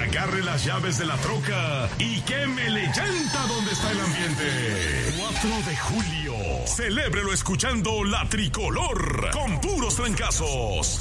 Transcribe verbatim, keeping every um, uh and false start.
agarre las llaves de la troca y quémele llanta donde está el ambiente. cuatro de julio. Celébrelo escuchando La Tricolor con puros trancazos.